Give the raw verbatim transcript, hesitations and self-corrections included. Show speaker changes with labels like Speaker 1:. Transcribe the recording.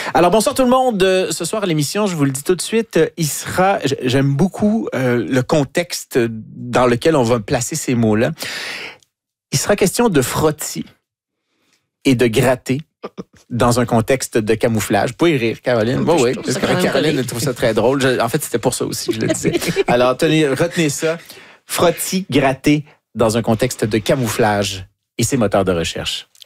Speaker 1: Alors, bonsoir tout le monde. Ce soir à l'émission, je vous le dis tout de suite, il sera, j'aime beaucoup euh, le contexte dans lequel on va placer ces mots-là. Il sera question de frottis et de gratter dans un contexte de camouflage. Vous pouvez rire, Caroline. Bon, oui, parce que Caroline trouve ça très drôle. Je, en fait, c'était pour ça aussi que je le disais. Alors, tenez, retenez ça. Frottis, gratter dans un contexte de camouflage et ses moteurs de recherche.